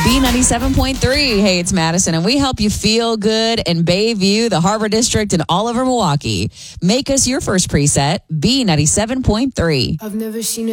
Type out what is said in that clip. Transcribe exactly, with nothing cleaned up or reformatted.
B ninety-seven point three. Hey, it's Madison, and we help you feel good in Bayview, the Harbor District, and all over Milwaukee. Make us your first preset, B ninety-seven point three. I've never seen a